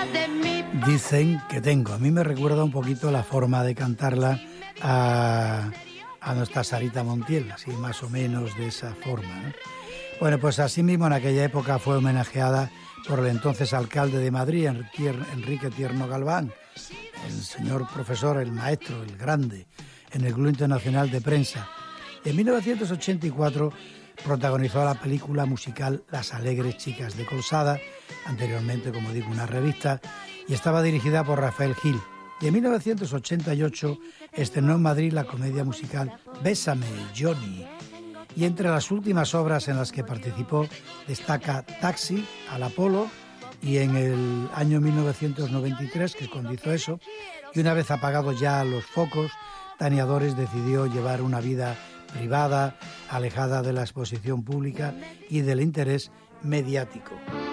Dicen que tengo. A mí me recuerda un poquito la forma de cantarla a nuestra Sarita Montiel, así más o menos de esa forma, ¿no? Bueno, pues así mismo en aquella época fue homenajeada por el entonces alcalde de Madrid, Enrique Tierno Galván, el señor profesor, el maestro, el grande, en el Club Internacional de Prensa. En 1984 protagonizó la película musical Las Alegres Chicas de Colsada, anteriormente, como digo, una revista, y estaba dirigida por Rafael Gil. Y en 1988 estrenó en Madrid la comedia musical Bésame, Johnny. Y entre las últimas obras en las que participó destaca Taxi, al Apolo, y en el año 1993, que es cuando hizo eso, y una vez apagados ya los focos, Tania Dores decidió llevar una vida privada, alejada de la exposición pública y del interés mediático.